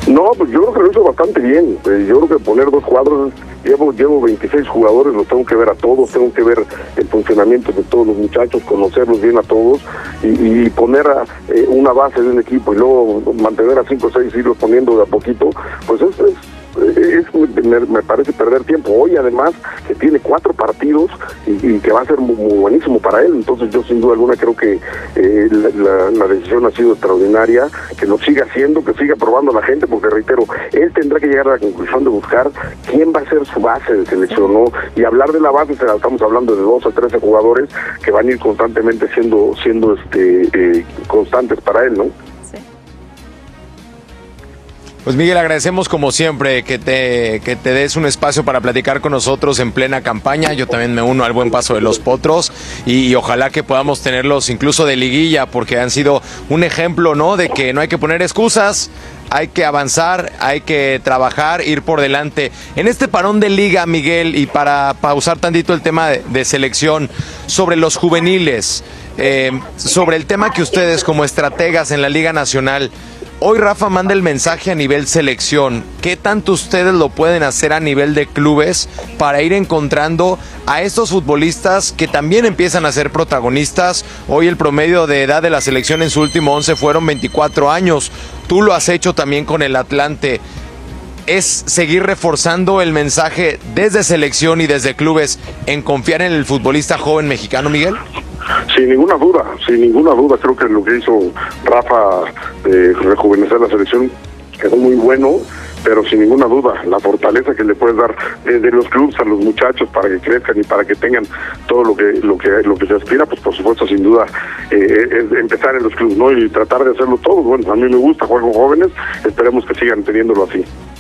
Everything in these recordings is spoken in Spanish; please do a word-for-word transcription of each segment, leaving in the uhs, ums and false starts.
No, pues yo creo que lo hizo bastante bien. Eh, yo creo que poner dos cuadros, llevo llevo veintiséis jugadores, los tengo que ver a todos, tengo que ver el funcionamiento de todos los muchachos, conocerlos bien a todos y, y poner a, eh, una base de un equipo y luego mantener a cinco o seis y irlos poniendo de a poquito, pues eso es... Es, me, me parece perder tiempo. Hoy además que tiene cuatro partidos y, y que va a ser muy, muy buenísimo para él. Entonces yo sin duda alguna creo que eh, la, la, la decisión ha sido extraordinaria, que lo siga haciendo, que siga probando a la gente, porque reitero, él tendrá que llegar a la conclusión de buscar quién va a ser su base de selección, ¿no? Y hablar de la base, estamos hablando de dos o trece jugadores que van a ir constantemente siendo siendo este eh, constantes para él, ¿no? Pues Miguel, agradecemos como siempre que te, que te des un espacio para platicar con nosotros en plena campaña. Yo también me uno al buen paso de los Potros y, y ojalá que podamos tenerlos incluso de liguilla, porque han sido un ejemplo, ¿no?, de que no hay que poner excusas, hay que avanzar, hay que trabajar, ir por delante. En este parón de liga, Miguel, y para pausar tantito el tema de, de selección, sobre los juveniles, eh, sobre el tema que ustedes como estrategas en la Liga Nacional, hoy Rafa manda el mensaje a nivel selección. ¿Qué tanto ustedes lo pueden hacer a nivel de clubes para ir encontrando a estos futbolistas que también empiezan a ser protagonistas? Hoy el promedio de edad de la selección en su último once fueron veinticuatro años. Tú lo has hecho también con el Atlante. ¿Es seguir reforzando el mensaje desde selección y desde clubes en confiar en el futbolista joven mexicano, Miguel? Sin ninguna duda, sin ninguna duda, creo que lo que hizo Rafa de rejuvenecer la selección quedó muy bueno, pero sin ninguna duda, la fortaleza que le puedes dar eh, de los clubes a los muchachos para que crezcan y para que tengan todo lo que lo que lo que se aspira, pues por supuesto, sin duda, eh, es empezar en los clubes, ¿no? Y tratar de hacerlo todo. Bueno, a mí me gusta jugar con jóvenes, esperemos que sigan teniéndolo así.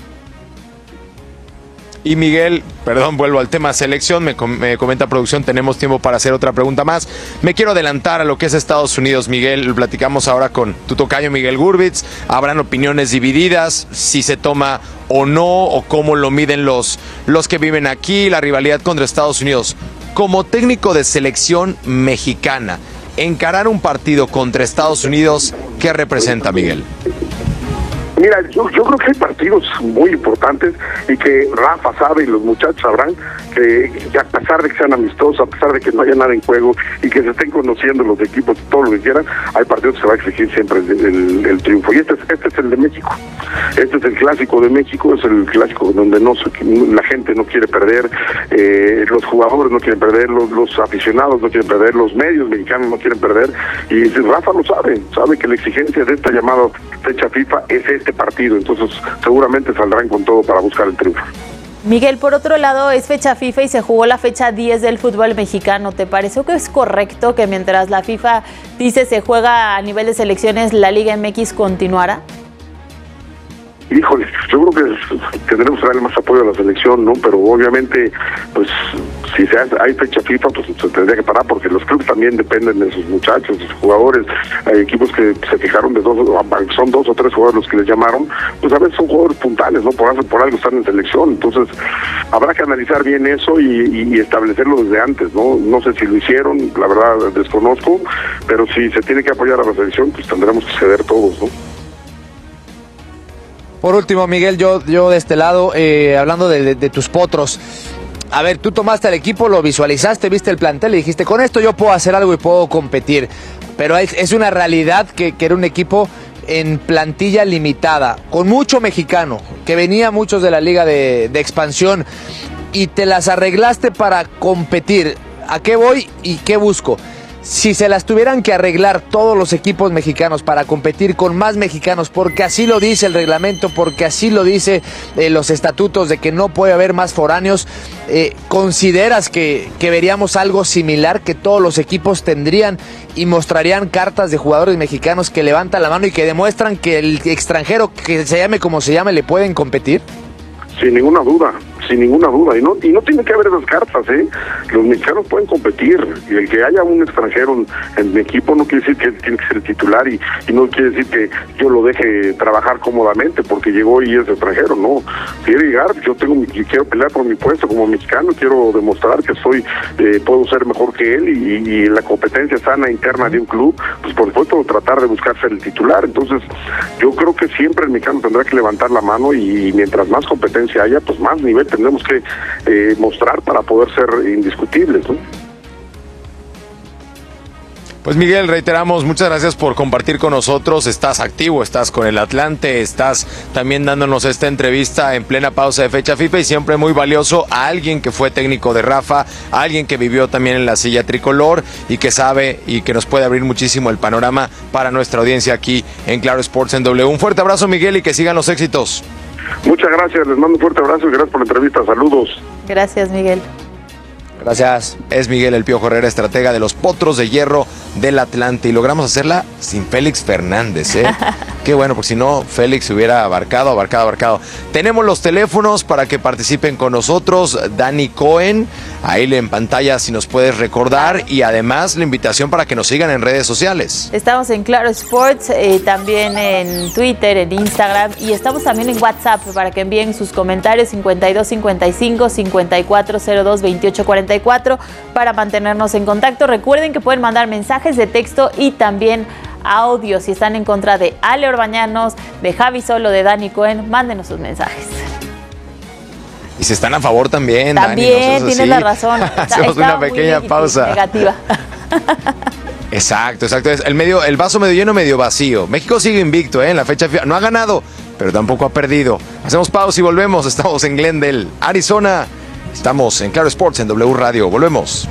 Y Miguel, perdón, vuelvo al tema selección, me, com- me comenta producción, tenemos tiempo para hacer otra pregunta más. Me quiero adelantar a lo que es Estados Unidos, Miguel, lo platicamos ahora con tu tocayo Miguel Gurbitz, habrán opiniones divididas, si se toma o no, o cómo lo miden los, los que viven aquí, la rivalidad contra Estados Unidos. Como técnico de selección mexicana, encarar un partido contra Estados Unidos, ¿qué representa, Miguel? Mira, yo, yo creo que hay partidos muy importantes y que Rafa sabe y los muchachos sabrán que, que a pesar de que sean amistosos, a pesar de que no haya nada en juego y que se estén conociendo los equipos, todo lo que quieran, hay partidos que se va a exigir siempre el, el, el triunfo. Y este es, este es el de México. Este es el clásico de México, es el clásico donde no la gente no quiere perder, eh, los jugadores no quieren perder, los, los aficionados no quieren perder, los medios mexicanos no quieren perder. Y Rafa lo sabe, sabe que la exigencia de esta llamada fecha FIFA es esta. Este partido, entonces seguramente saldrán con todo para buscar el triunfo. Miguel, por otro lado, es fecha FIFA y se jugó la fecha diez del fútbol mexicano. ¿Te pareció que es correcto que mientras la FIFA dice se juega a nivel de selecciones, la Liga M X continuara? Híjole, yo creo que tendremos que darle más apoyo a la selección, ¿no? Pero obviamente, pues, si se hace, hay fecha FIFA, pues se tendría que parar, porque los clubes también dependen de sus muchachos, de sus jugadores. Hay equipos que se fijaron de dos, son dos o tres jugadores los que les llamaron, pues a veces son jugadores puntales, ¿no? Por, por algo están en selección. Entonces, habrá que analizar bien eso y, y establecerlo desde antes, ¿no? No sé si lo hicieron, la verdad desconozco, pero si se tiene que apoyar a la selección, pues tendremos que ceder todos, ¿no? Por último, Miguel, yo, yo de este lado, eh, hablando de, de, de tus potros, a ver, tú tomaste al equipo, lo visualizaste, viste el plantel y dijiste, con esto yo puedo hacer algo y puedo competir, pero es, es una realidad que, que era un equipo en plantilla limitada, con mucho mexicano, que venía muchos de la liga de, de expansión y te las arreglaste para competir. ¿A qué voy y qué busco? Si se las tuvieran que arreglar todos los equipos mexicanos para competir con más mexicanos, porque así lo dice el reglamento, porque así lo dice eh, los estatutos de que no puede haber más foráneos, eh, ¿consideras que, que veríamos algo similar, que todos los equipos tendrían y mostrarían cartas de jugadores mexicanos que levantan la mano y que demuestran que el extranjero, que se llame como se llame, le pueden competir? Sin ninguna duda, sin ninguna duda, y no y no tiene que haber esas cartas, ¿eh? Los mexicanos pueden competir, y el que haya un extranjero en, en mi equipo no quiere decir que él tiene que ser el titular, y, y no quiere decir que yo lo deje trabajar cómodamente porque llegó y es extranjero, no. Quiere llegar, yo tengo mi, quiero pelear por mi puesto como mexicano, quiero demostrar que soy, eh, puedo ser mejor que él, y, y la competencia sana interna de un club, pues por supuesto tratar de buscar ser el titular. Entonces yo creo que siempre el mexicano tendrá que levantar la mano, y, y mientras más competencia haya, pues más nivel tendremos que eh, mostrar para poder ser indiscutibles, ¿no? Pues Miguel, reiteramos, muchas gracias por compartir con nosotros. Estás activo, estás con el Atlante, estás también dándonos esta entrevista en plena pausa de fecha FIFA, y siempre muy valioso a alguien que fue técnico de Rafa, a alguien que vivió también en la silla tricolor y que sabe y que nos puede abrir muchísimo el panorama para nuestra audiencia aquí en Claro Sports en W. Un fuerte abrazo, Miguel, y que sigan los éxitos. Muchas gracias, les mando un fuerte abrazo y gracias por la entrevista. Saludos. Gracias, Miguel. Gracias. Es Miguel El Piojo Herrera, estratega de los Potros de Hierro del Atlante, y logramos hacerla sin Félix Fernández, ¿eh? Qué bueno, porque si no, Félix hubiera abarcado, abarcado, abarcado. Tenemos los teléfonos para que participen con nosotros. Dani Cohen, ahí en pantalla si nos puedes recordar, y además la invitación para que nos sigan en redes sociales. Estamos en Claro Sports, eh, también en Twitter, en Instagram, y estamos también en WhatsApp para que envíen sus comentarios cincuenta y dos cincuenta y cinco cincuenta y cuatro cero dos veintiocho cuarenta y cuatro para mantenernos en contacto. Recuerden que pueden mandar mensajes de texto y también audio. Si están en contra de Ale Orbañanos, de Javi Solo, de Dani Cohen, mándenos sus mensajes. Y si están a favor también, También, Dani, no tienes así. la razón. Hacemos una pequeña pausa. Negativa. Exacto, exacto. Es el medio, el vaso medio lleno, medio vacío. México sigue invicto, ¿eh? En la fecha FIFA. No ha ganado, pero tampoco ha perdido. Hacemos pausa y volvemos. Estamos en Glendale, Arizona. Estamos en Claro Sports en W Radio. Volvemos.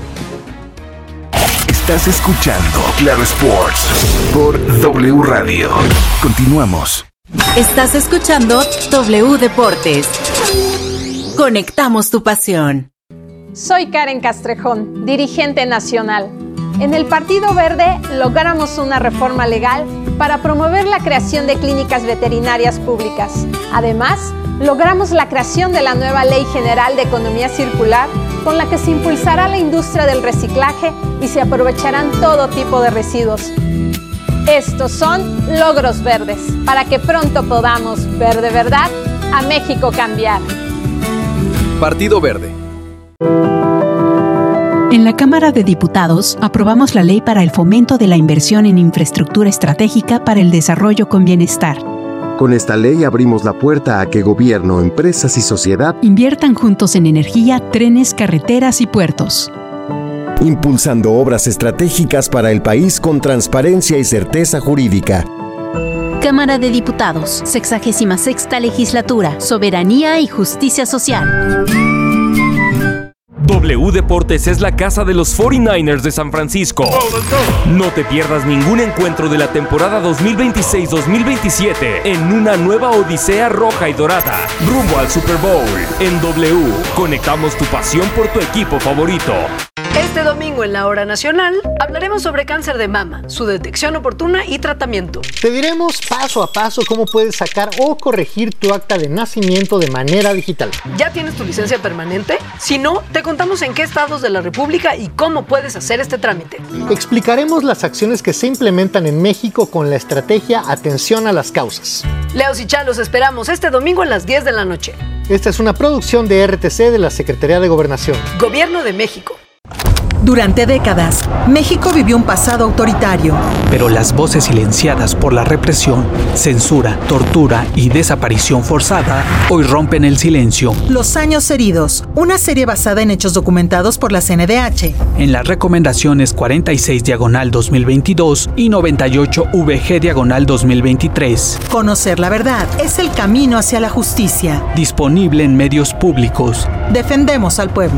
Estás escuchando Claro Sports por W Radio. Continuamos. Estás escuchando W Deportes. Conectamos tu pasión. Soy Karen Castrejón, dirigente nacional. En el Partido Verde logramos una reforma legal para promover la creación de clínicas veterinarias públicas. Además, logramos la creación de la nueva Ley General de Economía Circular, con la que se impulsará la industria del reciclaje y se aprovecharán todo tipo de residuos. Estos son logros verdes, para que pronto podamos ver de verdad a México cambiar. Partido Verde. En la Cámara de Diputados aprobamos la Ley para el Fomento de la Inversión en Infraestructura Estratégica para el Desarrollo con Bienestar. Con esta ley abrimos la puerta a que gobierno, empresas y sociedad inviertan juntos en energía, trenes, carreteras y puertos, impulsando obras estratégicas para el país con transparencia y certeza jurídica. Cámara de Diputados, sexagésima sexta Legislatura, Soberanía y Justicia Social. W Deportes es la casa de los cuarenta y nueve ers de San Francisco. No te pierdas ningún encuentro de la temporada dos mil veintiséis dos mil veintisiete en una nueva odisea roja y dorada, rumbo al Super Bowl. En W, conectamos tu pasión por tu equipo favorito. Este domingo en la Hora Nacional hablaremos sobre cáncer de mama, su detección oportuna y tratamiento. Te diremos paso a paso cómo puedes sacar o corregir tu acta de nacimiento de manera digital. ¿Ya tienes tu licencia permanente? Si no, te contamos en qué estados de la República y cómo puedes hacer este trámite. Explicaremos las acciones que se implementan en México con la estrategia Atención a las Causas. Leos y Chalos esperamos este domingo a las diez de la noche. Esta es una producción de R T C de la Secretaría de Gobernación. Gobierno de México. Durante décadas, México vivió un pasado autoritario. Pero las voces silenciadas por la represión, censura, tortura y desaparición forzada hoy rompen el silencio. Los años heridos, una serie basada en hechos documentados por la C N D H. En las recomendaciones cuarenta y seis diagonal dos mil veintidós y noventa y ocho V G diagonal dos mil veintitrés. Conocer la verdad es el camino hacia la justicia. Disponible en medios públicos. Defendemos al pueblo.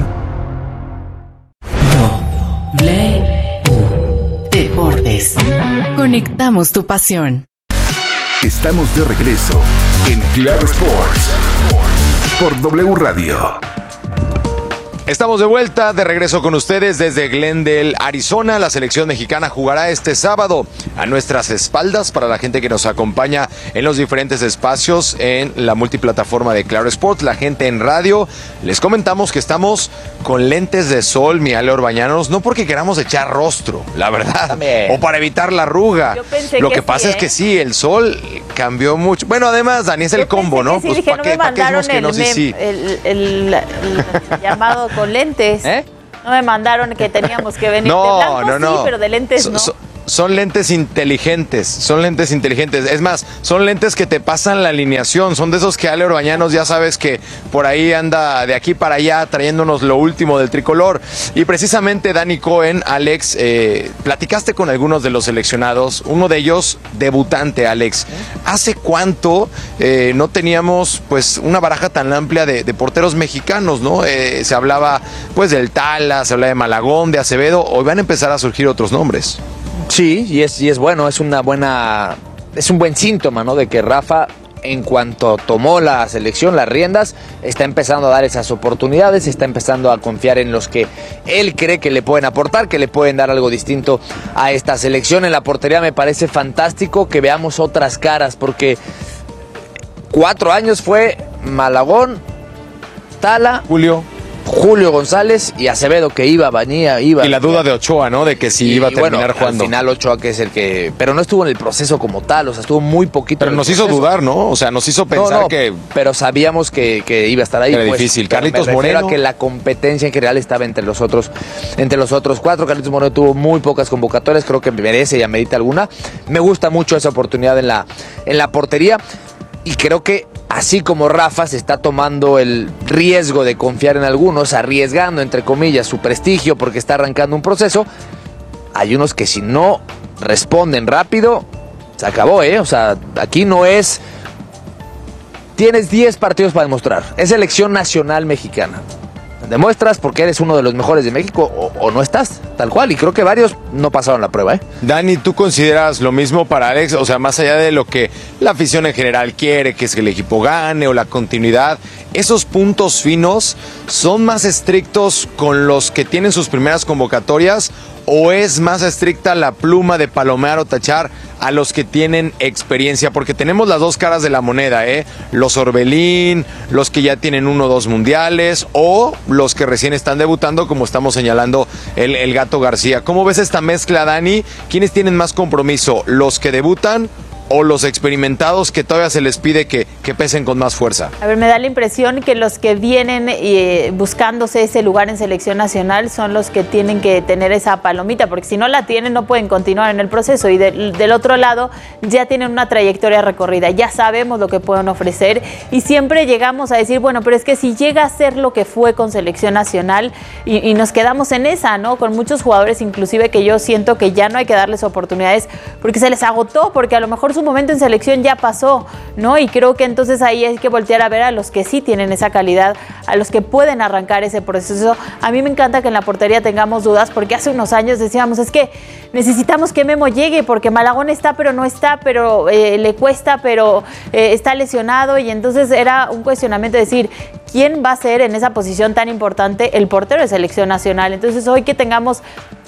W Deportes. Conectamos tu pasión. Estamos de regreso en Claro Sports por W Radio. Estamos de vuelta, de regreso con ustedes desde Glendale, Arizona. La selección mexicana jugará este sábado a nuestras espaldas para la gente que nos acompaña en los diferentes espacios en la multiplataforma de Claro Sports, la gente en radio. Les comentamos que estamos con lentes de sol, mi Ale Orbañanos, no porque queramos echar rostro, la verdad, También. o para evitar la arruga. Lo que, que pasa sí, ¿eh? es que sí, el sol cambió mucho. Bueno, además, Dani, es el Yo combo, ¿no? Sí, pues ¿para no qué, pa qué decimos que no? Sí, sí. El, el, el, el llamado con lentes. ¿Eh? No me mandaron que teníamos que venir no, de blanco, no, no. sí, pero de lentes so, no. So, Son lentes inteligentes, son lentes inteligentes. Es más, son lentes que te pasan la alineación. Son de esos que Ale Orbañanos ya sabes que por ahí anda de aquí para allá trayéndonos lo último del tricolor. Y precisamente Dani Cohen, Alex, eh, platicaste con algunos de los seleccionados. Uno de ellos, debutante, Alex. ¿Hace cuánto eh, no teníamos pues una baraja tan amplia de, de porteros mexicanos, no? Eh, se hablaba pues del Tala, se hablaba de Malagón, de Acevedo. Hoy van a empezar a surgir otros nombres. Sí, y es, y es bueno, es una buena, es un buen síntoma, ¿no? De que Rafa, en cuanto tomó la selección, las riendas, está empezando a dar esas oportunidades, está empezando a confiar en los que él cree que le pueden aportar, que le pueden dar algo distinto a esta selección. En la portería me parece fantástico que veamos otras caras, porque cuatro años fue Malagón, Tala, Julio. Julio González y Acevedo, que iba, venía, iba. Y la duda de Ochoa, ¿no? De que si y, iba a terminar bueno, jugando. Al final Ochoa, que es el que... Pero no estuvo en el proceso como tal, o sea, estuvo muy poquito. Pero en el nos proceso. hizo dudar, ¿no? O sea, nos hizo pensar no, no, que... Pero sabíamos que, que iba a estar ahí. Era pues, difícil. Carlitos me Moreno. A que la competencia en general estaba entre los otros entre los otros cuatro. Carlitos Moreno tuvo muy pocas convocatorias, creo que merece y amerita alguna. Me gusta mucho esa oportunidad en la, en la portería. Y creo que así como Rafa se está tomando el riesgo de confiar en algunos, arriesgando, entre comillas, su prestigio porque está arrancando un proceso, hay unos que si no responden rápido, se acabó, ¿eh? O sea, aquí no es... Tienes diez partidos para demostrar. Es selección nacional mexicana. Demuestras porque eres uno de los mejores de México o, o no estás, tal cual. Y creo que varios no pasaron la prueba, ¿eh? Dani, ¿tú consideras lo mismo para Alex? O sea, más allá de lo que la afición en general quiere, que es que el equipo gane o la continuidad, ¿esos puntos finos son más estrictos con los que tienen sus primeras convocatorias o es más estricta la pluma de palomear o tachar a los que tienen experiencia? Porque tenemos las dos caras de la moneda, ¿eh? Los Orbelín, los que ya tienen uno o dos mundiales o los que recién están debutando, como estamos señalando el, el Gato García. ¿Cómo ves esta mezcla, Dani? ¿Quiénes tienen más compromiso? ¿Los que debutan o los experimentados que todavía se les pide que, que pesen con más fuerza? A ver, me da la impresión que los que vienen eh, buscándose ese lugar en selección nacional son los que tienen que tener esa palomita, porque si no la tienen no pueden continuar en el proceso, y de, del otro lado ya tienen una trayectoria recorrida, ya sabemos lo que pueden ofrecer y siempre llegamos a decir, bueno, pero es que si llega a ser lo que fue con selección nacional y, y nos quedamos en esa, ¿no? Con muchos jugadores inclusive que yo siento que ya no hay que darles oportunidades porque se les agotó, porque a lo mejor su momento en selección ya pasó, ¿no? Y creo que entonces ahí hay que voltear a ver a los que sí tienen esa calidad, a los que pueden arrancar ese proceso. A mí me encanta que en la portería tengamos dudas, porque hace unos años decíamos, es que necesitamos que Memo llegue, porque Malagón está, pero no está, pero eh, le cuesta, pero eh, está lesionado, y entonces era un cuestionamiento de decir, ¿quién va a ser en esa posición tan importante el portero de selección nacional? Entonces hoy que tengamos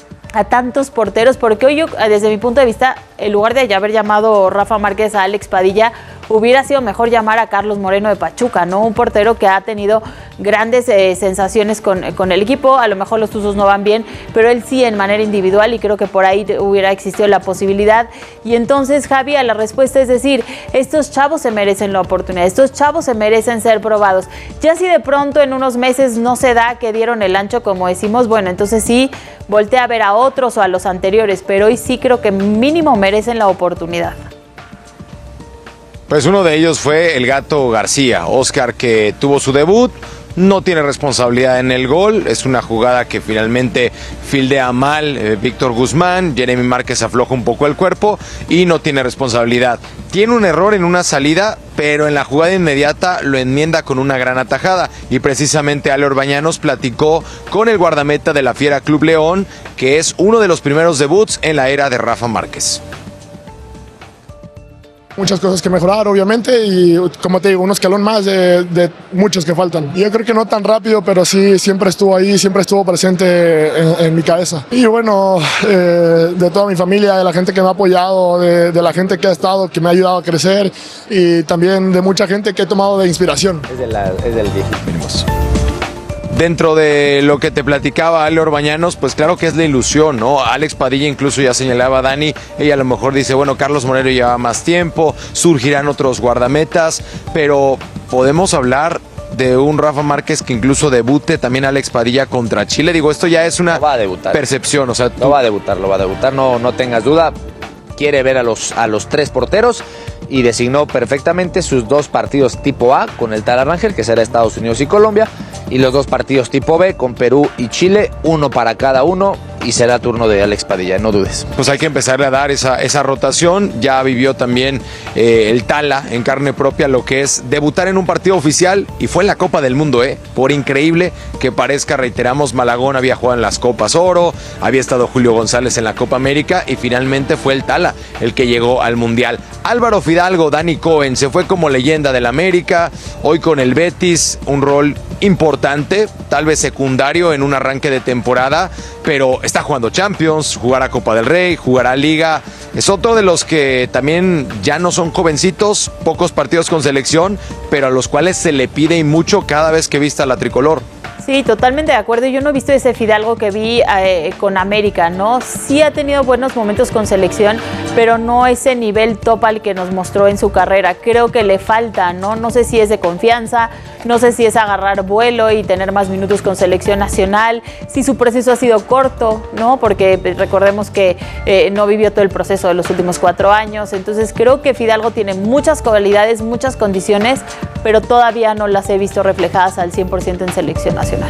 a tantos porteros, porque hoy yo, desde mi punto de vista, en lugar de haber llamado Rafa Márquez a Alex Padilla, hubiera sido mejor llamar a Carlos Moreno de Pachuca, ¿no? Un portero que ha tenido grandes eh, sensaciones con, con el equipo. A lo mejor los Tuzos no van bien, pero él sí en manera individual, y creo que por ahí hubiera existido la posibilidad. Y entonces, Javi, a la respuesta es decir, estos chavos se merecen la oportunidad, estos chavos se merecen ser probados. Ya si de pronto en unos meses no se da que dieron el ancho, como decimos, bueno, entonces sí, voltea a ver a otros o a los anteriores, pero hoy sí creo que mínimo merecen la oportunidad. Pues uno de ellos fue el Gato García, Oscar, que tuvo su debut, no tiene responsabilidad en el gol, es una jugada que finalmente fildea mal eh, Víctor Guzmán, Jeremy Márquez afloja un poco el cuerpo y no tiene responsabilidad. Tiene un error en una salida, pero en la jugada inmediata lo enmienda con una gran atajada, y precisamente Ale Orbañanos platicó con el guardameta de la Fiera Club León, que es uno de los primeros debuts en la era de Rafa Márquez. muchas cosas que mejorar, obviamente, y como te digo, un escalón más de, de muchos que faltan. Yo creo que no tan rápido, pero sí siempre estuvo ahí, siempre estuvo presente en, en mi cabeza. Y bueno, eh, de toda mi familia, de la gente que me ha apoyado, de, de la gente que ha estado, que me ha ayudado a crecer, y también de mucha gente que he tomado de inspiración. Es, de la, es del viejito. Dentro de lo que te platicaba Ale Orbañanos, pues claro que es la ilusión, ¿no? Alex Padilla incluso ya señalaba a Dani, ella a lo mejor dice, bueno, Carlos Monero lleva más tiempo, surgirán otros guardametas, pero podemos hablar de un Rafa Márquez que incluso debute también Alex Padilla contra Chile. Digo, esto ya es una no va a debutar. percepción, o sea, tú... No va a debutar, lo va a debutar, no, no tengas duda. Quiere ver a los, a los tres porteros y designó perfectamente sus dos partidos tipo A con el Tal Arrangel, que será Estados Unidos y Colombia, y los dos partidos tipo B con Perú y Chile, uno para cada uno, y será turno de Alex Padilla, no dudes. Pues hay que empezarle a dar esa, esa rotación. Ya vivió también eh, el Tala en carne propia lo que es debutar en un partido oficial, y fue en la Copa del Mundo, ¿eh? Por increíble que parezca, reiteramos, Malagón había jugado en las Copas Oro, había estado Julio González en la Copa América, y finalmente fue el Tala el que llegó al Mundial. Álvaro Fidalgo, Dani Cohen, se fue como leyenda del América, hoy con el Betis, un rol importante, tal vez secundario en un arranque de temporada, pero está jugando Champions, jugará Copa del Rey, jugará Liga. Es otro de los que también ya no son jovencitos, pocos partidos con selección, pero a los cuales se le pide y mucho cada vez que vista la tricolor. Sí, totalmente de acuerdo. Yo no he visto ese Fidalgo que vi eh, con América, ¿no? Sí ha tenido buenos momentos con selección, pero no ese nivel top al que nos mostró en su carrera. Creo que le falta, ¿no? No sé si es de confianza, no sé si es agarrar vuelo y tener más minutos con selección nacional, si su proceso ha sido corto, ¿no? Porque recordemos que eh, no vivió todo el proceso de los últimos cuatro años. Entonces creo que Fidalgo tiene muchas cualidades, muchas condiciones, pero todavía no las he visto reflejadas al cien por ciento en selección nacional.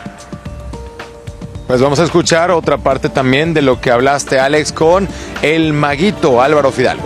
Pues vamos a escuchar otra parte también de lo que hablaste, Alex, con el maguito Álvaro Fidalgo.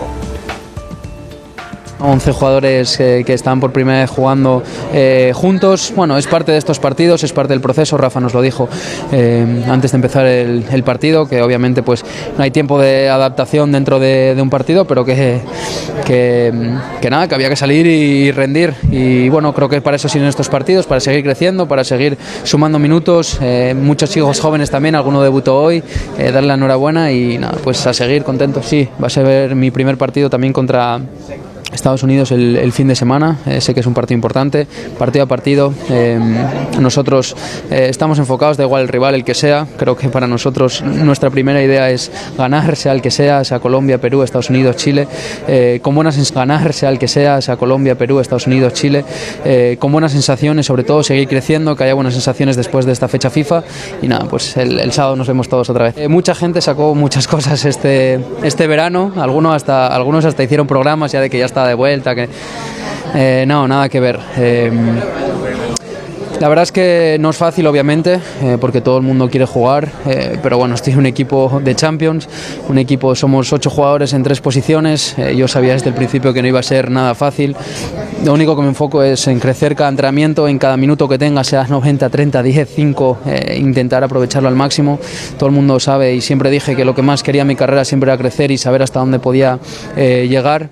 once jugadores eh, que están por primera vez jugando eh, juntos. Bueno, es parte de estos partidos, es parte del proceso. Rafa nos lo dijo eh, antes de empezar el, el partido, que obviamente pues no hay tiempo de adaptación dentro de, de un partido, pero que, que, que nada, que había que salir y rendir. Y bueno, creo que para eso sirven estos partidos, para seguir creciendo, para seguir sumando minutos. Eh, muchos chicos jóvenes también, alguno debutó hoy, eh, darle la enhorabuena y nada, pues a seguir contentos. Sí, va a ser mi primer partido también contra Estados Unidos el, el fin de semana. Eh, sé que es un partido importante, partido a partido. Eh, nosotros eh, estamos enfocados, da igual el rival, el que sea. Creo que para nosotros nuestra primera idea es ganar, sea el que sea, sea Colombia, Perú, Estados Unidos, Chile. Eh, con buenas ganar, sea el que sea, sea Colombia, Perú, Estados Unidos, Chile. Eh, con buenas sensaciones, sobre todo seguir creciendo, que haya buenas sensaciones después de esta fecha FIFA. Y nada, pues el, el sábado nos vemos todos otra vez. Eh, mucha gente sacó muchas cosas este, este verano. Algunos hasta, algunos hasta hicieron programas ya de que ya está de vuelta, que eh, no, nada que ver. Eh, la verdad es que no es fácil, obviamente, eh, porque todo el mundo quiere jugar, eh, pero bueno, estoy en un equipo de Champions, un equipo, somos ocho jugadores en tres posiciones. Eh, yo sabía desde el principio que no iba a ser nada fácil. Lo único que me enfoco es en crecer cada entrenamiento, en cada minuto que tenga, sea noventa, treinta, diez, cinco, eh, intentar aprovecharlo al máximo. Todo el mundo sabe, y siempre dije que lo que más quería en mi carrera siempre era crecer y saber hasta dónde podía eh, llegar.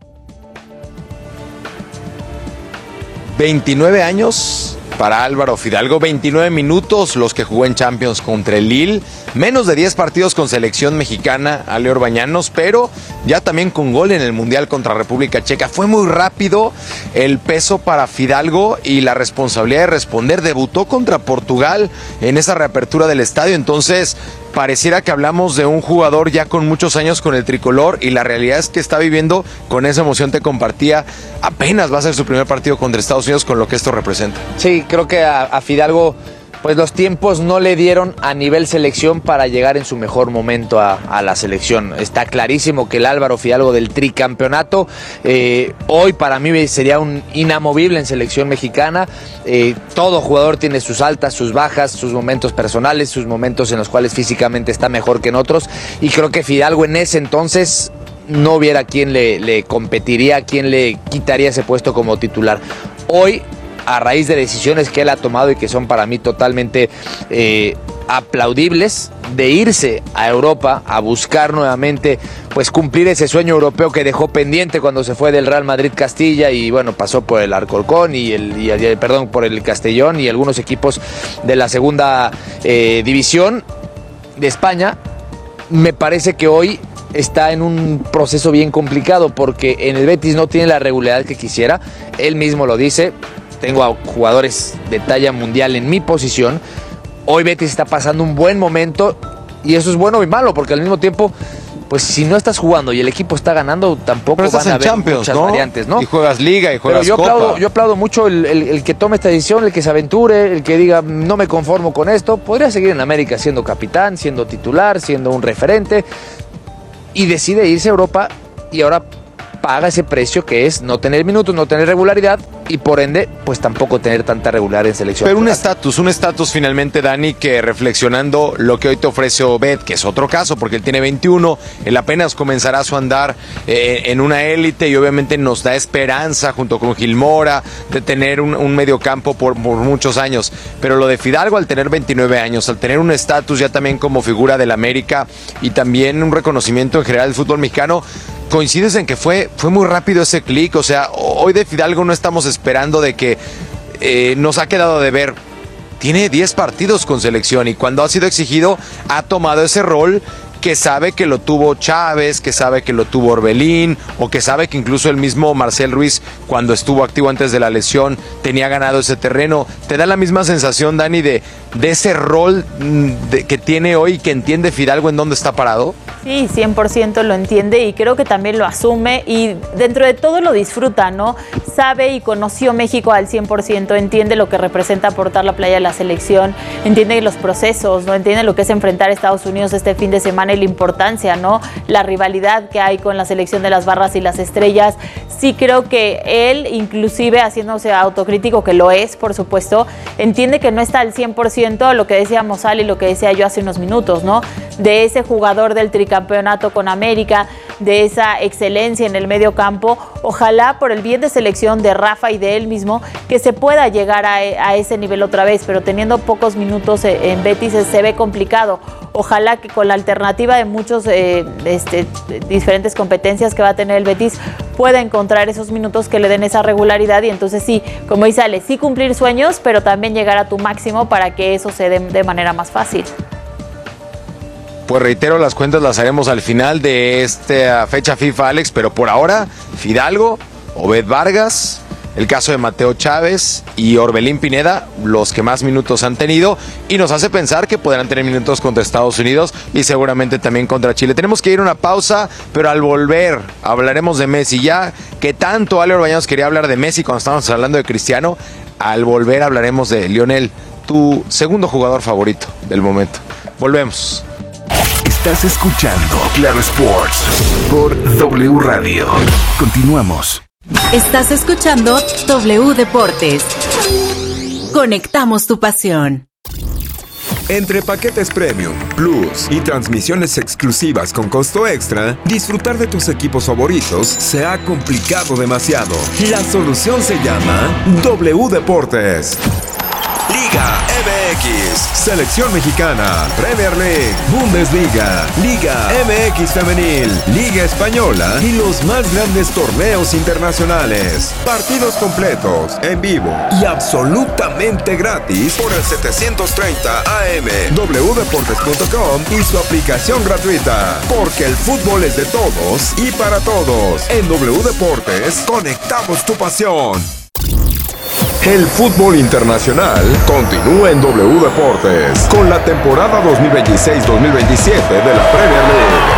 veintinueve años para Álvaro Fidalgo, veintinueve minutos los que jugó en Champions contra el Lille, menos de diez partidos con selección mexicana, Ale Orbañanos, pero ya también con gol en el Mundial contra República Checa. Fue muy rápido el peso para Fidalgo y la responsabilidad de responder. Debutó contra Portugal en esa reapertura del estadio, entonces pareciera que hablamos de un jugador ya con muchos años con el tricolor, y la realidad es que está viviendo con esa emoción. Te compartía, apenas va a ser su primer partido contra Estados Unidos, con lo que esto representa. Sí, creo que a, a Fidalgo pues los tiempos no le dieron a nivel selección para llegar en su mejor momento a, a la selección. Está clarísimo que el Álvaro Fidalgo del tricampeonato eh, hoy para mí sería un inamovible en selección mexicana. Eh, todo jugador tiene sus altas, sus bajas, sus momentos personales, sus momentos en los cuales físicamente está mejor que en otros, y creo que Fidalgo en ese entonces no hubiera quien le, le competiría, quien le quitaría ese puesto como titular. Hoy, a raíz de decisiones que él ha tomado y que son para mí totalmente eh, aplaudibles de irse a Europa a buscar nuevamente pues cumplir ese sueño europeo que dejó pendiente cuando se fue del Real Madrid Castilla y bueno, pasó por el Alcorcón y el, y el perdón, por el Castellón y algunos equipos de la segunda eh, división de España. Me parece que hoy está en un proceso bien complicado porque en el Betis no tiene la regularidad que quisiera. Él mismo lo dice, tengo a jugadores de talla mundial en mi posición. Hoy Betis está pasando un buen momento y eso es bueno y malo porque al mismo tiempo, pues si no estás jugando y el equipo está ganando, tampoco van a haber Champions, muchas ¿no? variantes, ¿no? Y juegas Liga y juegas Pero yo Copa. aplaudo, yo aplaudo mucho el, el, el que tome esta decisión, el que se aventure, el que diga no me conformo con esto. Podría seguir en América siendo capitán, siendo titular, siendo un referente y decide irse a Europa y ahora paga ese precio que es no tener minutos, no tener regularidad y por ende, pues tampoco tener tanta regularidad en selección. Pero un estatus, un estatus finalmente, Dani, que reflexionando lo que hoy te ofrece Obed, que es otro caso, porque él tiene veintiuno, él apenas comenzará su andar eh, en una élite y obviamente nos da esperanza junto con Gilmora de tener un, un mediocampo por, por muchos años. Pero lo de Fidalgo al tener veintinueve años, al tener un estatus ya también como figura del América y también un reconocimiento en general del fútbol mexicano, coincides en que fue, fue muy rápido ese clic. O sea, hoy de Fidalgo no estamos esperando de que eh, nos ha quedado de ver. Tiene diez partidos con selección y cuando ha sido exigido ha tomado ese rol que sabe que lo tuvo Chávez, que sabe que lo tuvo Orbelín o que sabe que incluso el mismo Marcel Ruiz cuando estuvo activo antes de la lesión tenía ganado ese terreno. ¿Te da la misma sensación, Dani, de, de ese rol de, que tiene hoy, que entiende Fidalgo en dónde está parado? Sí, cien por ciento lo entiende y creo que también lo asume y dentro de todo lo disfruta, ¿no? Sabe y conoció México al cien por ciento, entiende lo que representa portar la playa de la selección, entiende los procesos, ¿no? Entiende lo que es enfrentar a Estados Unidos este fin de semana y la importancia, ¿no? La rivalidad que hay con la selección de las barras y las estrellas. Sí creo que él, inclusive haciéndose autocrítico, que lo es, por supuesto, entiende que no está al cien por ciento lo que decíamos Ale y lo que decía yo hace unos minutos, ¿no? De ese jugador del tricampeonato con América, de esa excelencia en el medio campo. Ojalá por el bien de selección de Rafa y de él mismo que se pueda llegar a, a ese nivel otra vez, pero teniendo pocos minutos en Betis se ve complicado. Ojalá que con la alternativa de muchos eh, este, diferentes competencias que va a tener el Betis pueda encontrar esos minutos que le den esa regularidad y entonces sí, como dice Ale, sí cumplir sueños, pero también llegar a tu máximo para que eso se dé de manera más fácil. Pues reitero, las cuentas las haremos al final de esta fecha FIFA, Alex, pero por ahora, Fidalgo, Obed Vargas, el caso de Mateo Chávez y Orbelín Pineda, los que más minutos han tenido, y nos hace pensar que podrán tener minutos contra Estados Unidos y seguramente también contra Chile. Tenemos que ir a una pausa, pero al volver hablaremos de Messi. Ya que tanto Ale Orbañanos quería hablar de Messi cuando estábamos hablando de Cristiano, al volver hablaremos de Lionel, tu segundo jugador favorito del momento. Volvemos. Estás escuchando Claro Sports por W Radio. Continuamos. Estás escuchando W Deportes. Conectamos tu pasión. Entre paquetes Premium, Plus y transmisiones exclusivas con costo extra, disfrutar de tus equipos favoritos se ha complicado demasiado. La solución se llama W Deportes. Liga M X, Selección Mexicana, Premier League, Bundesliga, Liga M X Femenil, Liga Española y los más grandes torneos internacionales. Partidos completos, en vivo y absolutamente gratis por el setecientos treinta A M, w deportes punto com y su aplicación gratuita. Porque el fútbol es de todos y para todos. En W Deportes, conectamos tu pasión. El fútbol internacional continúa en W Deportes con la temporada dos mil veintiséis dos mil veintisiete de la Premier League.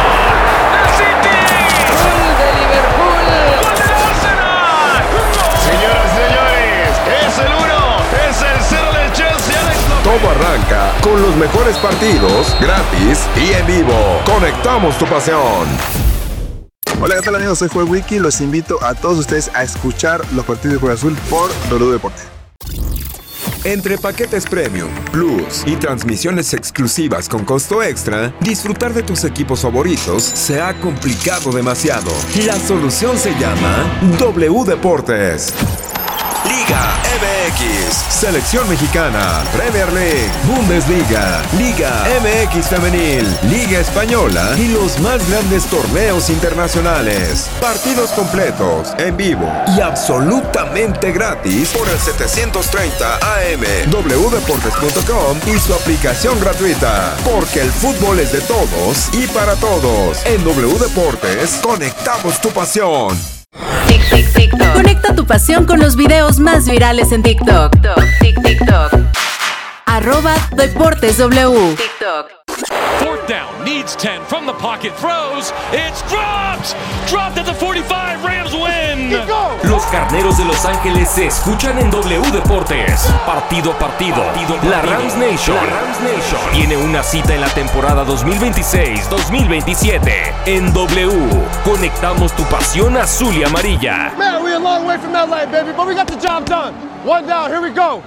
Señoras y señores, es el uno, es el cero del Chelsea. Todo arranca con los mejores partidos, gratis y en vivo. Conectamos tu pasión. Hola, ¿qué tal amigos? Soy Joel Wiki. Los invito a todos ustedes a escuchar los partidos de Cruz Azul por W Deportes. Entre paquetes Premium, Plus y transmisiones exclusivas con costo extra, disfrutar de tus equipos favoritos se ha complicado demasiado. La solución se llama W Deportes. Liga M X, Selección Mexicana, Premier League, Bundesliga, Liga M X Femenil, Liga Española y los más grandes torneos internacionales. Partidos completos, en vivo y absolutamente gratis por el setecientos treinta A M, w deportes punto com y su aplicación gratuita. Porque el fútbol es de todos y para todos. En W Deportes conectamos tu pasión. Tic, tic, TikTok. Conecta tu pasión con los videos más virales en TikTok. Tic, TikTok. Arroba Deportes W. TikTok. Fourth down, needs ten from the pocket, throws, it's dropped, dropped at the forty-five, Rams win. Los Carneros de Los Ángeles se escuchan en W Deportes, partido a partido. La Rams Nation, la Rams Nation tiene una cita en la temporada dos mil veintiséis dos mil veintisiete en W. Conectamos tu pasión azul y amarilla. Man, we're a long way from L A, baby, but we got the job done. One down, here we go.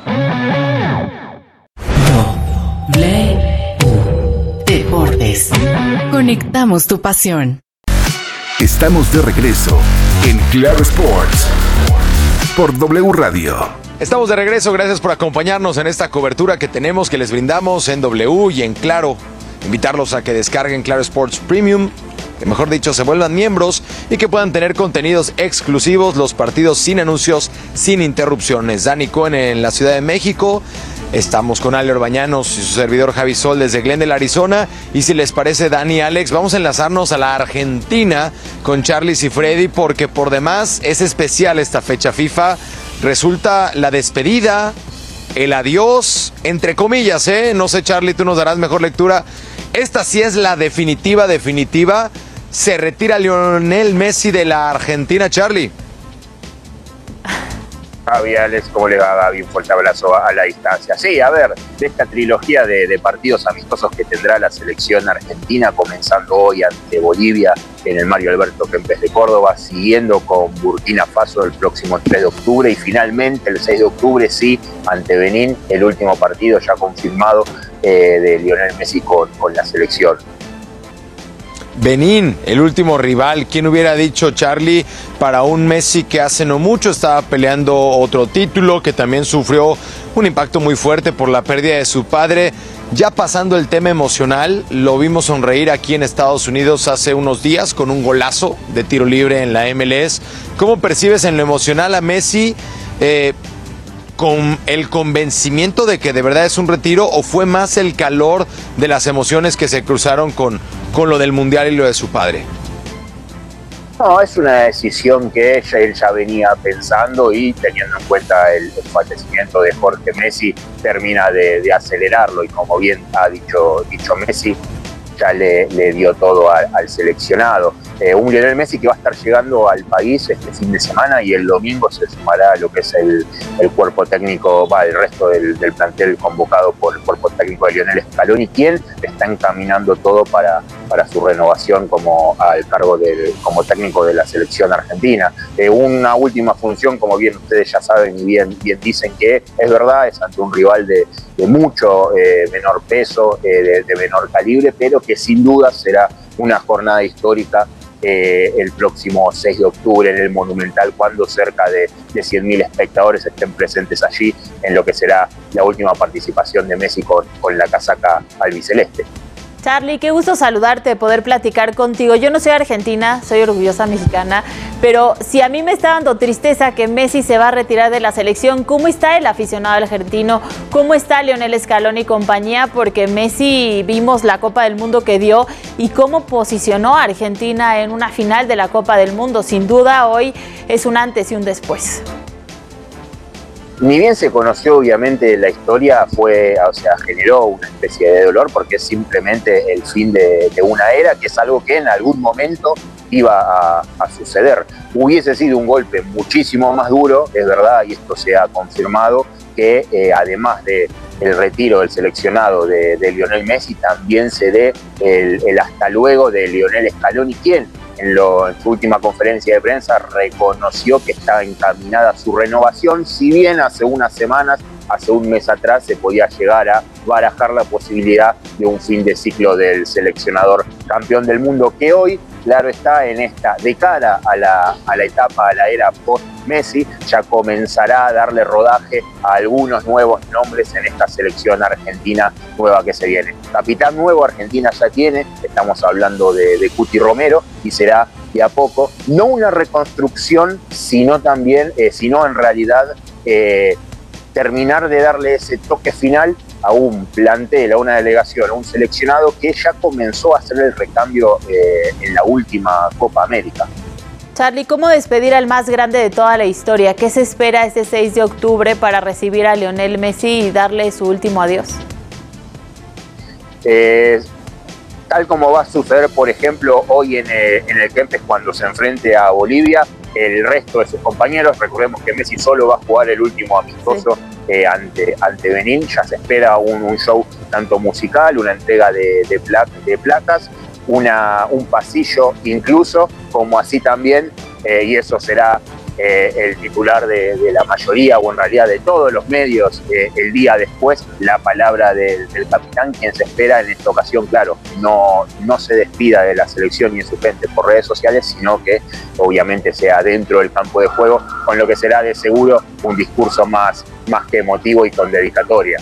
W Deportes. Conectamos tu pasión. Estamos de regreso en Claro Sports por W Radio. Estamos de regreso, gracias por acompañarnos en esta cobertura que tenemos, que les brindamos en W y en Claro. Invitarlos a que descarguen Claro Sports Premium, que mejor dicho se vuelvan miembros y que puedan tener contenidos exclusivos, los partidos sin anuncios, sin interrupciones. Dani Cohen en la Ciudad de México. Estamos con Ale Orbañanos y su servidor Javi Sol desde Glendale, Arizona. Y si les parece, Dani y Alex, vamos a enlazarnos a la Argentina con Charly y Freddy, porque por demás es especial esta fecha FIFA. Resulta la despedida, el adiós, entre comillas, ¿eh? No sé, Charly, tú nos darás mejor lectura. Esta sí es la definitiva, definitiva. Se retira Lionel Messi de la Argentina, Charly. Javi, Alex, ¿cómo le va, Gaby? Un fuerte abrazo a, a la distancia. Sí, a ver, de esta trilogía de, de partidos amistosos que tendrá la selección argentina, comenzando hoy ante Bolivia en el Mario Alberto Kempes de Córdoba, siguiendo con Burkina Faso el próximo tres de octubre y finalmente el seis de octubre, sí, ante Benín, el último partido ya confirmado eh, de Lionel Messi con, con la selección. Benín, el último rival. ¿Quién hubiera dicho, Charly, para un Messi que hace no mucho estaba peleando otro título, que también sufrió un impacto muy fuerte por la pérdida de su padre? Ya pasando el tema emocional, lo vimos sonreír aquí en Estados Unidos hace unos días con un golazo de tiro libre en la M L S. ¿Cómo percibes en lo emocional a Messi? Eh, ¿Con el convencimiento de que de verdad es un retiro o fue más el calor de las emociones que se cruzaron con, con lo del Mundial y lo de su padre? No, es una decisión que ella, él ya venía pensando y teniendo en cuenta el, el fallecimiento de Jorge Messi, termina de, de acelerarlo y como bien ha dicho, dicho Messi, ya le, le dio todo a, al seleccionado. Eh, un Lionel Messi que va a estar llegando al país este fin de semana y el domingo se sumará a lo que es el, el cuerpo técnico, va, el resto del, del plantel convocado por el cuerpo técnico de Lionel Scaloni, quien está encaminando todo para, para su renovación como al cargo del, como técnico de la selección argentina. Eh, una última función, como bien ustedes ya saben y bien, bien dicen, que es verdad, es ante un rival de, de mucho eh, menor peso, eh, de, de menor calibre, pero que sin duda será una jornada histórica Eh, el próximo seis de octubre en el Monumental, cuando cerca de, de cien mil espectadores estén presentes allí en lo que será la última participación de Messi con, con la casaca albiceleste. Charly, qué gusto saludarte, poder platicar contigo. Yo no soy argentina, soy orgullosa mexicana, pero si a mí me está dando tristeza que Messi se va a retirar de la selección, ¿cómo está el aficionado argentino? ¿Cómo está Lionel Scaloni y compañía? Porque Messi, vimos la Copa del Mundo que dio y cómo posicionó a Argentina en una final de la Copa del Mundo. Sin duda, hoy es un antes y un después. Ni bien se conoció obviamente la historia, fue, o sea, generó una especie de dolor porque es simplemente el fin de, de una era, que es algo que en algún momento iba a, a suceder. Hubiese sido un golpe muchísimo más duro, es verdad, y esto se ha confirmado, que eh, además de el retiro del seleccionado de, de Lionel Messi, también se dé el, el hasta luego de Lionel Scaloni, quien En, lo, en su última conferencia de prensa reconoció que está encaminada su renovación, si bien hace unas semanas, hace un mes atrás, se podía llegar a barajar la posibilidad de un fin de ciclo del seleccionador campeón del mundo, que hoy claro está, en esta, de cara a la, a la etapa, a la era post-Messi, ya comenzará a darle rodaje a algunos nuevos nombres en esta selección argentina nueva que se viene. Capitán nuevo Argentina ya tiene, estamos hablando de, de Cuti Romero, y será de a poco, no una reconstrucción, sino también, eh, sino en realidad eh, terminar de darle ese toque final a un plantel, a una delegación, a un seleccionado que ya comenzó a hacer el recambio eh, en la última Copa América. Charly, ¿cómo despedir al más grande de toda la historia? ¿Qué se espera este seis de octubre para recibir a Lionel Messi y darle su último adiós? Eh, tal como va a suceder, por ejemplo, hoy en el, en el Kempes cuando se enfrente a Bolivia, el resto de sus compañeros, recordemos que Messi solo va a jugar el último amistoso sí. eh, ante, ante Benín, ya se espera un, un show tanto musical, una entrega de, de, pla de placas, una, un pasillo incluso, como así también, eh, y eso será eh, el titular de, de la mayoría, o en realidad de todos los medios, eh, el día después, la palabra del, del capitán, quien se espera en esta ocasión, claro, no, no se despida de la selección y de su gente por redes sociales, sino que obviamente sea dentro del campo de juego, con lo que será de seguro un discurso más, más que emotivo y con dedicatoria.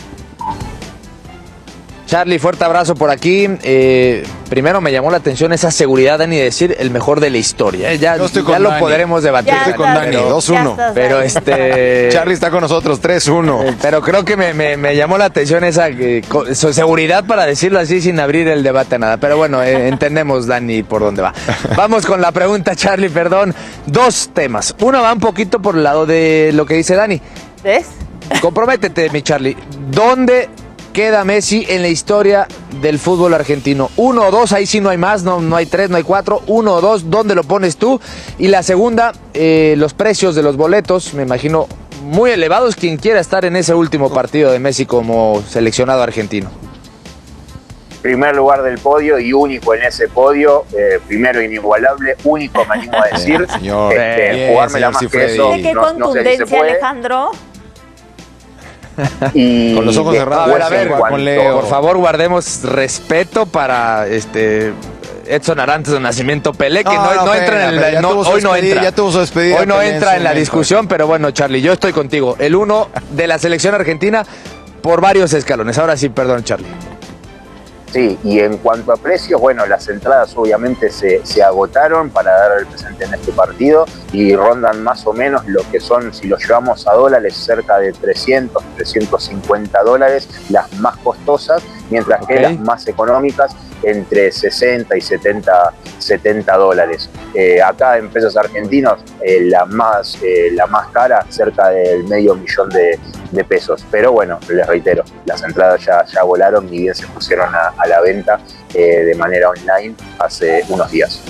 Charly, fuerte abrazo por aquí. Eh, primero me llamó la atención esa seguridad, Dani, de decir el mejor de la historia. ¿eh? Ya, ya lo Dani. podremos debatir. Ya estoy con Dani, dos uno. Pero este... Charly está con nosotros, tres uno. Eh, pero creo que me, me, me llamó la atención esa eh, su seguridad, para decirlo así, sin abrir el debate a nada. Pero bueno, eh, entendemos, Dani, por dónde va. Vamos con la pregunta, Charly, perdón. Dos temas. Uno va un poquito por el lado de lo que dice Dani. ¿Ves? Comprométete, mi Charly. ¿Dónde queda Messi en la historia del fútbol argentino? Uno o dos, ahí sí no hay más, no, no hay tres, no hay cuatro, uno o dos, ¿dónde lo pones tú? Y la segunda, eh, los precios de los boletos, me imagino muy elevados, quien quiera estar en ese último partido de Messi como seleccionado argentino. Primer lugar del podio y único en ese podio, eh, primero inigualable, único me animo a decir, señor, este, bien, jugármela más que eso. ¿Qué no, contundencia, no sé si se Alejandro? Y con los ojos cerrados, a ver, a ver, cuanto... por favor guardemos respeto para este Edson Arantes de Nacimiento Pelé, que no, no, no, no entra en el, no, hoy no entra, ya tuvo su despedida, hoy no Pelé entra en, en la momento. discusión, pero bueno, Charly, yo estoy contigo, el uno de la selección argentina por varios escalones. Ahora sí, perdón, Charly. Sí, y en cuanto a precios, bueno, las entradas obviamente se, se agotaron para dar el presente en este partido y rondan más o menos lo que son, si lo llevamos a dólares, cerca de trescientos, trescientos cincuenta dólares, las más costosas, mientras okay. que las más económicas entre sesenta y setenta dólares. Eh, acá en pesos argentinos, eh, la, más, eh, la más cara, cerca del medio millón de, de pesos. Pero bueno, les reitero, las entradas ya, ya volaron, ni bien se pusieron a, a la venta eh, de manera online hace unos días.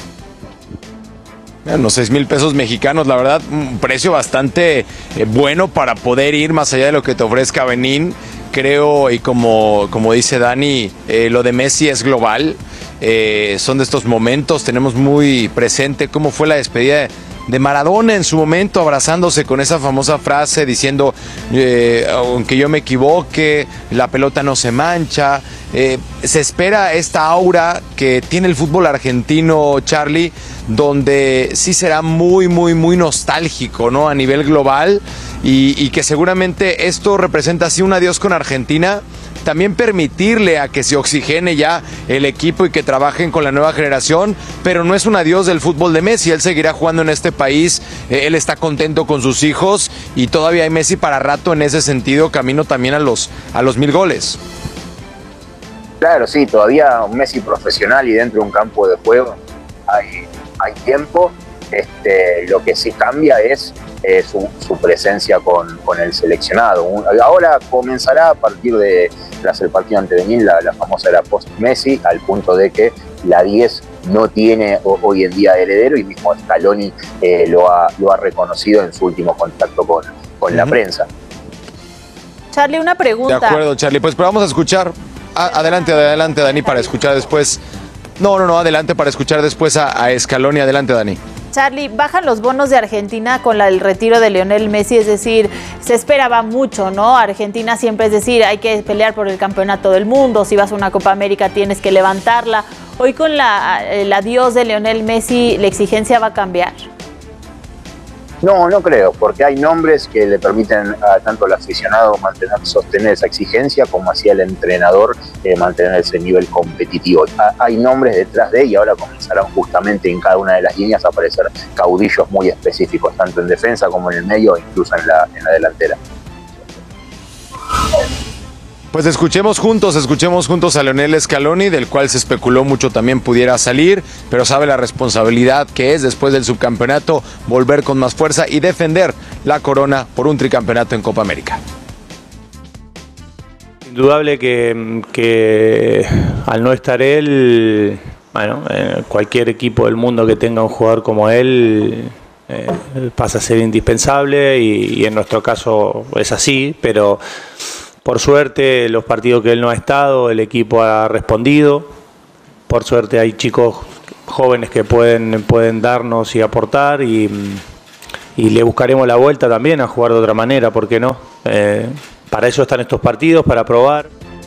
Unos seis mil pesos mexicanos, la verdad, un precio bastante eh, bueno para poder ir más allá de lo que te ofrezca Benín. Creo, y como, como dice Dani, eh, lo de Messi es global. Eh, son de estos momentos, tenemos muy presente cómo fue la despedida de, de Maradona en su momento, abrazándose con esa famosa frase diciendo, eh, aunque yo me equivoque, la pelota no se mancha. Eh, se espera esta aura que tiene el fútbol argentino, Charly, donde sí será muy, muy, muy nostálgico, ¿no? A nivel global, y, y que seguramente esto representa así un adiós con Argentina. También permitirle a que se oxigene ya el equipo y que trabajen con la nueva generación, pero no es un adiós del fútbol de Messi. Él seguirá jugando en este país, eh, él está contento con sus hijos y todavía hay Messi para rato en ese sentido, camino también a los, a los mil goles. Claro, sí, todavía un Messi profesional y dentro de un campo de juego hay, hay tiempo. Este, lo que sí cambia es eh, su, su presencia con, con el seleccionado. Un, ahora comenzará a partir de tras el partido ante Benín, la, la famosa era post-Messi, al punto de que la diez no tiene hoy en día heredero, y mismo Scaloni eh, lo, ha, lo ha reconocido en su último contacto con, con uh-huh. la prensa. Charly, una pregunta. De acuerdo, Charly, pues pero vamos a escuchar. A, adelante, adelante, Dani, para escuchar después. No, no, no, adelante para escuchar después a, a Scaloni. Adelante, Dani. Charly, bajan los bonos de Argentina con la, el retiro de Lionel Messi, es decir, se esperaba mucho, ¿no? Argentina siempre es decir, hay que pelear por el campeonato del mundo, si vas a una Copa América tienes que levantarla. Hoy con la, el adiós de Lionel Messi, ¿la exigencia va a cambiar? No, no creo, porque hay nombres que le permiten a tanto al aficionado mantener, sostener esa exigencia, como hacía el entrenador eh, mantener ese nivel competitivo. Ah, hay nombres detrás de él y ahora comenzarán justamente en cada una de las líneas a aparecer caudillos muy específicos, tanto en defensa como en el medio e incluso en la, en la delantera. Pues escuchemos juntos, escuchemos juntos a Lionel Scaloni, del cual se especuló mucho también pudiera salir, pero sabe la responsabilidad que es después del subcampeonato volver con más fuerza y defender la corona por un tricampeonato en Copa América. Indudable que, que al no estar él, bueno, eh, cualquier equipo del mundo que tenga un jugador como él eh, pasa a ser indispensable y, y en nuestro caso es así, pero por suerte, los partidos que él no ha estado, el equipo ha respondido. Por suerte hay chicos jóvenes que pueden, pueden darnos y aportar y, y le buscaremos la vuelta también a jugar de otra manera, ¿por qué no? Eh, para eso están estos partidos, para probar.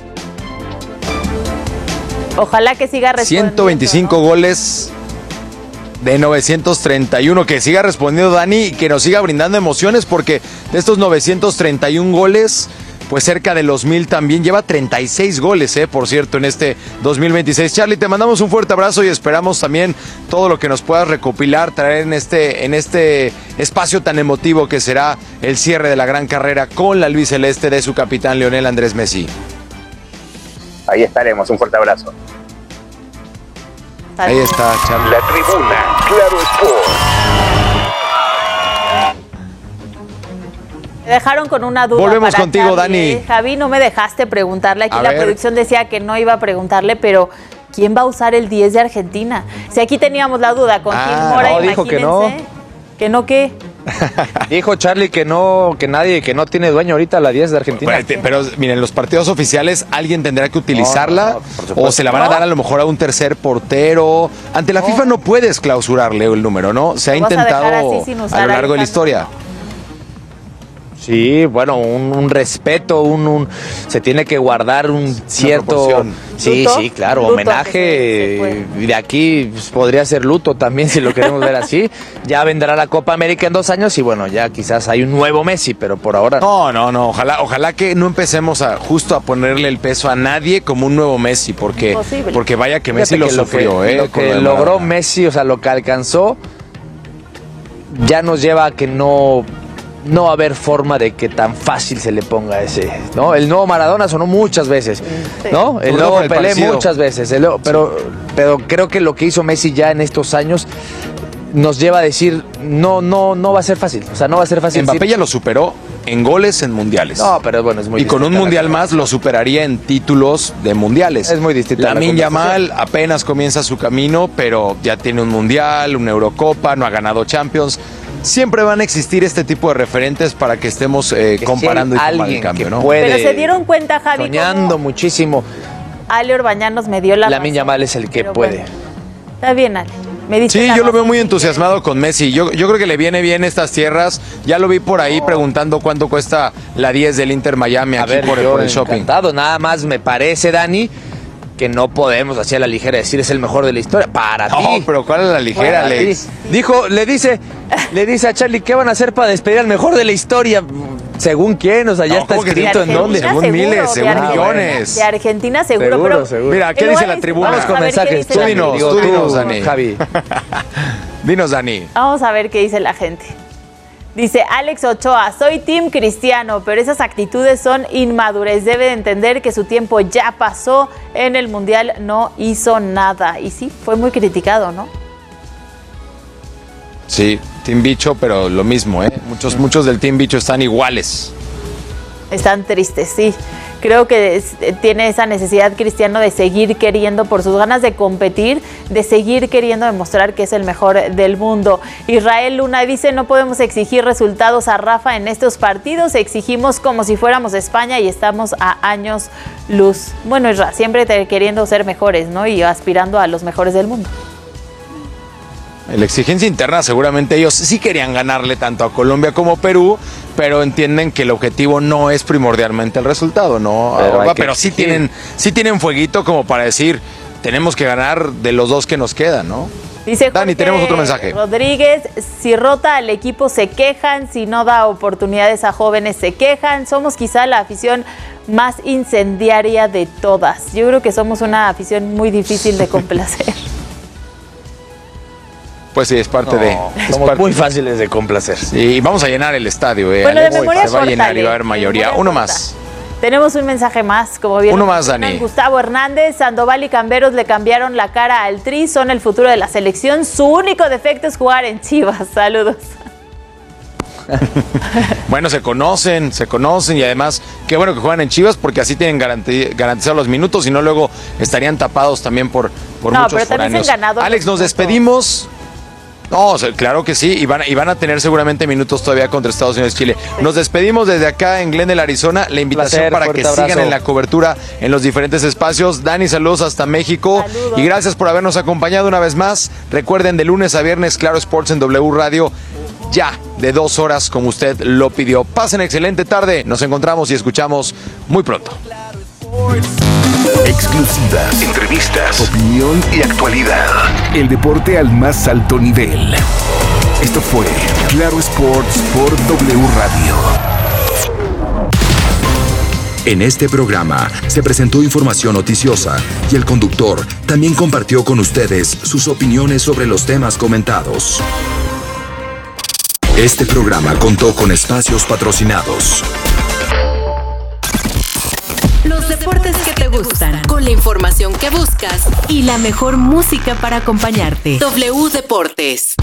Ojalá que siga respondiendo. ciento veinticinco, ¿no? Goles de novecientos treinta y uno, que siga respondiendo Dani y que nos siga brindando emociones, porque de estos novecientos treinta y un goles, pues cerca de los mil también, lleva treinta y seis goles, eh, por cierto, en este dos mil veintiséis. Charlie, te mandamos un fuerte abrazo y esperamos también todo lo que nos puedas recopilar, traer en este, en este espacio tan emotivo que será el cierre de la gran carrera con la albiceleste de su capitán Lionel Andrés Messi. Ahí estaremos, un fuerte abrazo. Ahí está, Charlie. La tribuna, Claro Sport. Me dejaron con una duda. Volvemos para contigo, Charlie, Dani. ¿eh? Javi, no me dejaste preguntarle. Aquí A la ver. producción decía que no iba a preguntarle, pero ¿quién va a usar el diez de Argentina? Si aquí teníamos la duda con Ah, Gil Mora, no, dijo que imagínense. no. ¿Que no qué? Dijo Charlie que no, que nadie, que no tiene dueño ahorita la diez de Argentina. Pero, pero miren, los partidos oficiales alguien tendrá que utilizarla, No, no, por supuesto. o se la van a ¿No? dar a lo mejor a un tercer portero. Ante la FIFA no puedes clausurarle el número, ¿no? Se ha Lo vas a intentado dejar así sin usar a lo a largo de la Alejandro. historia. Sí, bueno, un, un respeto, un, un se tiene que guardar un cierto, proporción. sí, ¿Luto? sí, claro, Luto, homenaje. que se- se puede. Y de aquí pues, podría ser luto también si lo queremos ver así. Ya vendrá la Copa América en dos años y bueno, ya quizás hay un nuevo Messi, pero por ahora No, no, no. Ojalá, ojalá que no empecemos a justo a ponerle el peso a nadie como un nuevo Messi, porque, Imposible. porque vaya que Messi Fíjate lo que sufrió, que, ¿eh? lo con que lo de logró Maradona. Messi, o sea, lo que alcanzó, ya nos lleva a que no, no va a haber forma de que tan fácil se le ponga ese, ¿no? El nuevo Maradona sonó muchas veces, ¿no? Sobre El todo nuevo por el Pelé parecido. muchas veces, el nuevo- pero, pero creo que lo que hizo Messi ya en estos años nos lleva a decir, no, no, no va a ser fácil, o sea, no va a ser fácil. Mbappé decir- ya lo superó en goles en mundiales. No, pero bueno, es muy Y con un distinta la mundial cosa. más lo superaría en títulos de mundiales. Es muy distinta la Lamine conversación. Yamal apenas comienza su camino, pero ya tiene un mundial, una Eurocopa, no ha ganado Champions. Siempre van a existir este tipo de referentes para que estemos eh, Que comparando y si hay tomando el alguien cambio, que ¿no? puede- Pero se dieron cuenta, Javi, soñando muchísimo. Ale Orbañanos me dio la Lamine razón. Yamal es el que Pero puede. bueno, está bien, Ale. Me diste Sí, la yo lo veo razón. muy entusiasmado con Messi. Yo, yo creo que le viene bien estas tierras. Ya lo vi por ahí preguntando cuánto cuesta la diez del Inter Miami A aquí ver, por, yo por el shopping. encantado. Nada más me parece, Dani, que no podemos así a la ligera decir es el mejor de la historia. Para No, ti. pero ¿cuál es la ligera, Para Alex? ti. Dijo, le dice, le dice a Charlie, ¿qué van a hacer para despedir al mejor de la historia? ¿Según quién? O sea, ya No, está ¿cómo que escrito sí? en dónde. Argentina Según seguro, miles, de según Argentina- millones. De Argentina seguro, Seguro, pero... seguro. Mira, ¿qué en dice lugar la de- tribuna? Vamos con a ver qué mensajes. dice Tú la dinos, gente. Digo, tú tú, dinos, Dani. Javi. Dinos, Dani. Vamos a ver qué dice la gente. Dice Alex Ochoa, soy Team Cristiano, pero esas actitudes son inmadurez. Debe de entender que su tiempo ya pasó. En el Mundial no hizo nada. Y sí, fue muy criticado, ¿no? Sí, Team Bicho, pero lo mismo, ¿eh? Muchos, muchos del Team Bicho están iguales. Están tristes, sí. Creo que es- tiene esa necesidad Cristiano de seguir queriendo, por sus ganas de competir, de seguir queriendo demostrar que es el mejor del mundo. Israel Luna dice, no podemos exigir resultados a Rafa en estos partidos, exigimos como si fuéramos España y estamos a años luz. Bueno, Israel, siempre te- queriendo ser mejores, ¿no? Y aspirando a los mejores del mundo. La exigencia interna, seguramente ellos sí querían ganarle tanto a Colombia como a Perú, pero entienden que el objetivo no es primordialmente el resultado, ¿no? Pero Pero, hay que pero sí exigir. tienen, sí tienen fueguito como para decir, tenemos que ganar de los dos que nos quedan, ¿no? Dice Dani, Jorge tenemos otro mensaje. Rodríguez, si rota al equipo se quejan, si no da oportunidades a jóvenes se quejan. Somos quizá la afición más incendiaria de todas. Yo creo que somos una afición muy difícil de complacer. Pues sí, es parte No, de... es somos parte- muy fáciles de complacer. Sí, vamos a llenar el estadio, eh. Bueno, de Alex. memoria Se va a llenar corta, y va a haber de mayoría. memoria Uno corta. más. Tenemos un mensaje más, como bien Uno lo más, mencionan. Dani. Gustavo Hernández, Sandoval y Camberos le cambiaron la cara al Tri, son el futuro de la selección. Su único defecto es jugar en Chivas. Saludos. Bueno, se conocen, se conocen y además, qué bueno que juegan en Chivas porque así tienen garanti- garantizados los minutos y no luego estarían tapados también por, por No, muchos pero también se han foráneos. ganado Alex, los nos despedimos. No, o sea, claro que sí, y van, y van a tener seguramente minutos todavía contra Estados Unidos y Chile. Nos despedimos desde acá en Glendale, Arizona. La invitación Placer, para fuerte que sigan abrazo. en la cobertura en los diferentes espacios. Dani, saludos hasta México. Saludos. Y gracias por habernos acompañado una vez más. Recuerden, de lunes a viernes, Claro Sports en W Radio. Ya, de dos horas, como usted lo pidió. Pasen excelente tarde. Nos encontramos y escuchamos muy pronto. Exclusivas, entrevistas, opinión y actualidad. El deporte al más alto nivel. Esto fue Claro Sports por W Radio. En este programa se presentó información noticiosa y el conductor también compartió con ustedes sus opiniones sobre los temas comentados. Este programa contó con espacios patrocinados. Los deportes que te gustan, con la información que buscas y la mejor música para acompañarte. W Deportes.